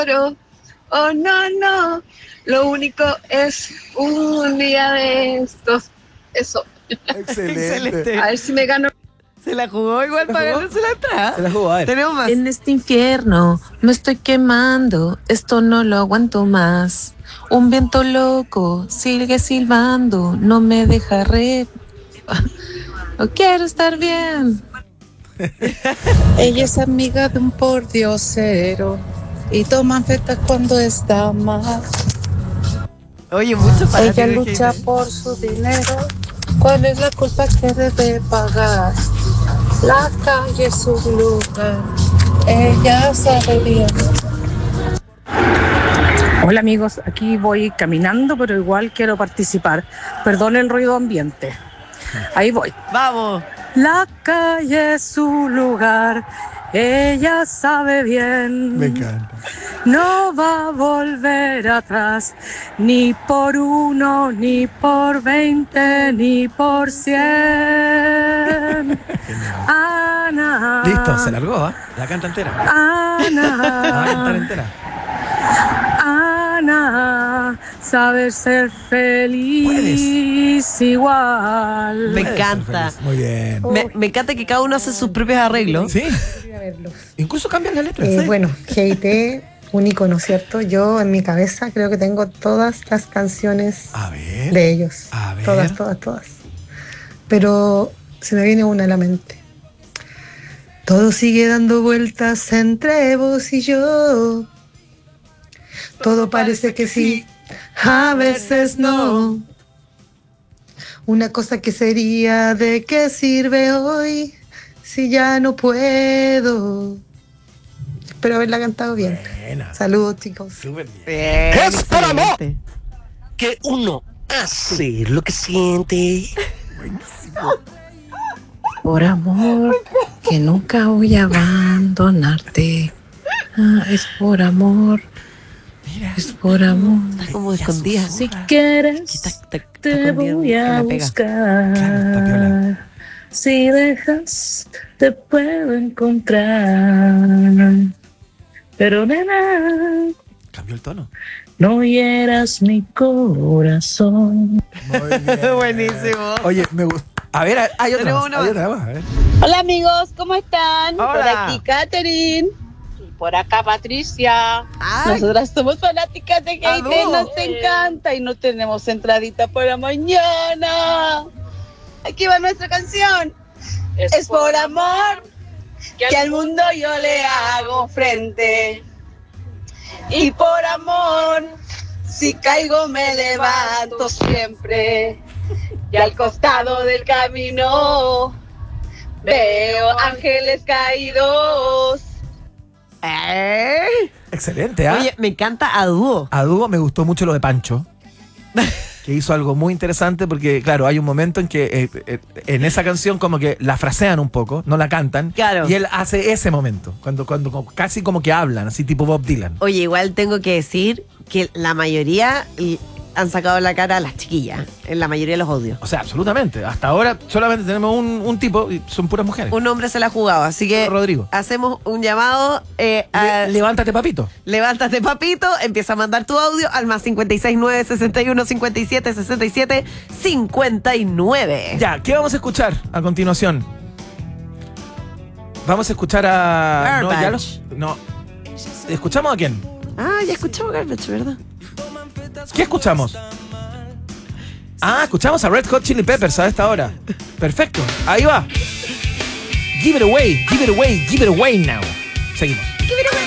Oh, no, no. Lo único es un día de estos. Eso. Excelente. A ver si me gano. Se la jugó igual para ganarse la entrada. Se la jugó, a ver. Tenemos más. En este infierno me estoy quemando, esto no lo aguanto más. Un viento loco sigue silbando, no me deja No quiero estar bien. Ella es amiga de un pordiosero y toma anfetas cuando está mal. Oye, mucho para Ella lucha por su dinero. ¿Cuál es la culpa que debe pagar? La calle es su lugar. Ella sabe bien. Hola amigos, aquí voy caminando, pero igual quiero participar. Perdón el ruido ambiente. Ahí voy. Vamos. La calle es su lugar, ella sabe bien. Me encanta. No va a volver atrás, ni por 1, ni por 20, ni por 100. Ana. Listo, se largó, ¿eh? La canta entera. La va a cantar Ana. entera. Ana, saber ser feliz igual. Me Puede ser encanta. feliz. Muy bien. Me encanta que cada uno hace sus propios arreglos. Sí. Incluso cambian la letra. Bueno, GIT, un icono, ¿cierto? Yo en mi cabeza creo que tengo todas las canciones A ver. de ellos. A ver. Todas. Pero se me viene una a la mente. Todo sigue dando vueltas entre vos y yo. Todo parece que sí, a veces no. Una cosa que sería, ¿de qué sirve hoy si ya no puedo? Espero haberla cantado bien. Buena. Saludos, chicos. Súper bien. Bien, Es por amor. excelente. Que uno hace lo que siente. Por amor, que nunca voy a abandonarte. Es por amor. Es por amor. Está como escondida. Si quieres, te voy a buscar. Si dejas, te puedo encontrar. Pero nena, Cambió el tono. no hieras mi corazón. Muy bien. Buenísimo. Oye, me gusta. A ver, hay otra Tenemos más. una Hay más. otra más. A ver. Hola amigos, ¿cómo están? Hola. Por aquí Katherine. Y por acá Patricia. Ay, Nosotras somos fanáticas de Ah, GIT, no. nos encanta y no tenemos entradita para mañana. Aquí va nuestra canción. Es por amor que al mundo yo le hago frente. Y por amor, si caigo me levanto siempre. Y al costado del camino veo ángeles caídos. Excelente, ¿ah? Oye, me encanta a dúo. A dúo me gustó mucho lo de Pancho, que hizo algo muy interesante porque, claro, hay un momento en que en esa canción como que la frasean un poco, no la cantan, Claro. y él hace ese momento, cuando casi como que hablan, así tipo Bob Dylan. Oye, igual tengo que decir que la mayoría han sacado la cara a las chiquillas en la mayoría de los audios. O sea, absolutamente. Hasta ahora solamente tenemos un tipo y son puras mujeres. Un hombre se la ha jugado, así que Rodrigo. hacemos un llamado a... Levántate, papito. Levántate, papito, empieza a mandar tu audio al más 569 61 57 67 59. Ya, ¿qué vamos a escuchar a continuación? Vamos a escuchar a... Garbage. No. ¿Escuchamos a quién? Ah, ya escuchamos Garbage, ¿verdad? ¿Qué escuchamos? Ah, escuchamos a Red Hot Chili Peppers a esta hora. Perfecto, ahí va. Give it away, give it away, give it away now. Seguimos. Give it away.